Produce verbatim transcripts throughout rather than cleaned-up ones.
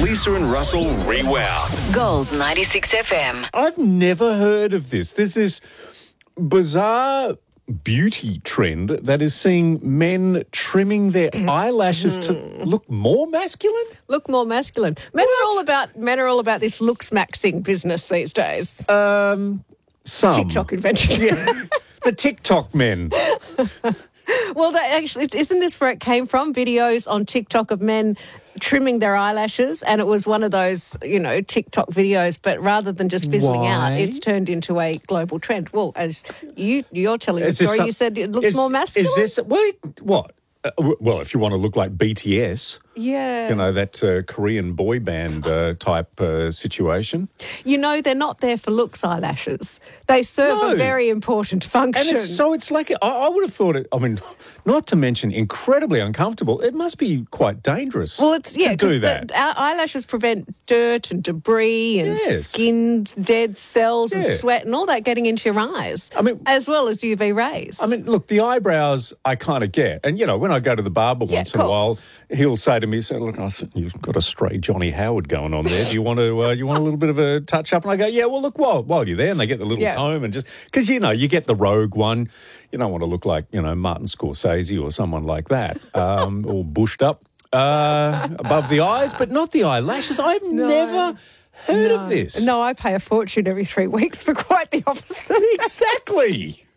Lisa and Russell Rewound. Gold ninety-six F M. I've never heard of this. There's this bizarre beauty trend that is seeing men trimming their eyelashes to look more masculine. Look more masculine. Men What? are all about men are all about this looks maxing business these days. Um, some. TikTok invention. Yeah. The TikTok men. Well, that actually isn't this where it came from? Videos on TikTok of men trimming their eyelashes, and it was one of those, you know, TikTok videos. But rather than just fizzling Why? out, it's turned into a global trend. Well, as you you're telling the Is this story, some- you said it looks is- more masculine. Is this wait what? Uh, w- well, if you want to look like B T S, Yeah. you know, that uh, Korean boy band uh, type uh, situation. You know, they're not there for looks, eyelashes. They serve No. a very important function. And it's, so it's like, I, I would have thought it, I mean, not to mention incredibly uncomfortable. It must be quite dangerous Well, it's yeah, to do because that. our eyelashes prevent dirt and debris and Yes. skin dead cells and Yeah. sweat and all that getting into your eyes. I mean- as well as U V rays. I mean, look, the eyebrows I kind of get. And, you know, when I go to the barber Yeah, once of in a while, course. he'll say to me, so, look, I said, you've got a stray Johnny Howard going on there. Do you want to, uh, you want a little bit of a touch up? And I go, yeah, well, look, while, while you're there, and they get the little Yeah. comb and just, because, you know, you get the rogue one. You don't want to look like, you know, Martin Scorsese or someone like that, um, all bushed up uh, above the eyes, but not the eyelashes. I've never heard of this. No, I pay a fortune every three weeks for quite the opposite. Exactly.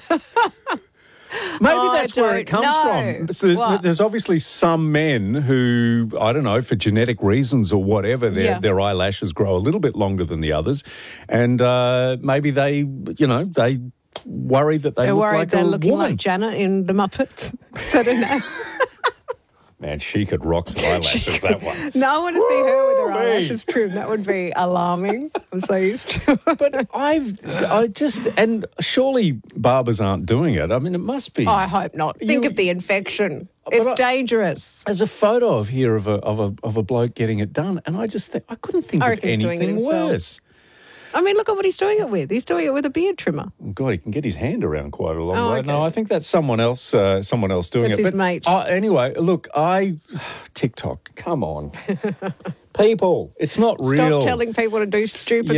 Maybe I that's where it don't comes know. from. So there's, What? there's obviously some men who, I don't know, for genetic reasons or whatever, their, Yeah. their eyelashes grow a little bit longer than the others. And uh, maybe they, you know, they worry that they They're look worried like they're a looking woman. like Janet in The Muppets. Is that her name? Man, she could rock some eyelashes, that one. No, I want to see her with her Woo-wee. eyelashes trimmed. That would be alarming. I'm so used to it. But I've, I just, and surely barbers aren't doing it. I mean, it must be. I hope not. Think You- of the infection. But It's I- dangerous. There's a photo of here of a of a of a bloke getting it done, and I just think I couldn't think I of reckon he's doing it anything himself. worse. I mean, look at what he's doing it with. He's doing it with a beard trimmer. Oh, God, he can get his hand around quite a long Oh, way. okay. No, I think that's someone else. Uh, someone else doing That's it. his But, mate. uh, anyway, look, I TikTok. Come on, people, it's not real. Stop telling people to do stupid